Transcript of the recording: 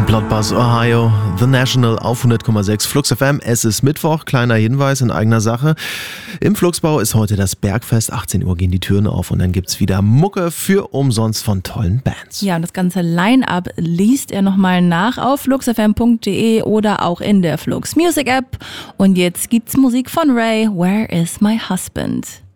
Bloodbath, Ohio, The National auf 100,6 Flux FM. Es ist Mittwoch, kleiner Hinweis in eigener Sache. Im Fluxbau ist heute das Bergfest, 18 Uhr gehen die Türen auf und dann gibt's wieder Mucke für umsonst von tollen Bands. Ja, und das ganze Line-Up liest er nochmal nach auf fluxfm.de oder auch in der Flux Music App. Und jetzt gibt's Musik von Ray, Where is my husband?